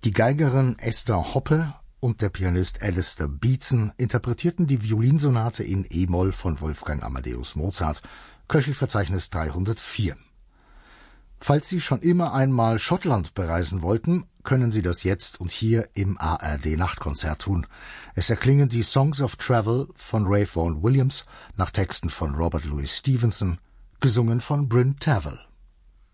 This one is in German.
Die Geigerin Esther Hoppe und der Pianist Alistair Beatson interpretierten die Violinsonate in E-Moll von Wolfgang Amadeus Mozart, Köchelverzeichnis 304. Falls Sie schon immer einmal Schottland bereisen wollten, können Sie das jetzt und hier im ARD Nachtkonzert tun. Es erklingen die Songs of Travel von Ralph Vaughan Williams nach Texten von Robert Louis Stevenson, gesungen von Bryn Terfel.